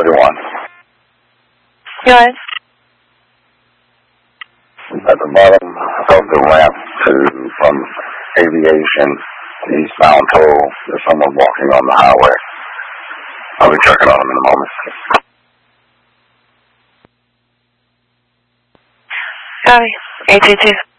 31. Go ahead. At the bottom of the ramp from Aviation to eastbound toll, there's someone walking on the highway. I'll be checking on him in a moment. Copy. 822.